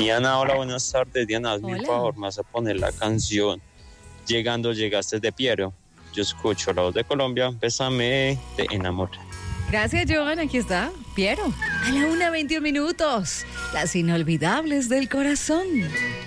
Diana, hola, buenas tardes. Diana, hazme un Hola. favor, me vas a poner la canción Llegando, llegaste de Piero. Yo escucho la voz de Colombia, bésame, te enamoré. Gracias, Joan. Aquí está Piero. A la 1:21, las inolvidables del corazón.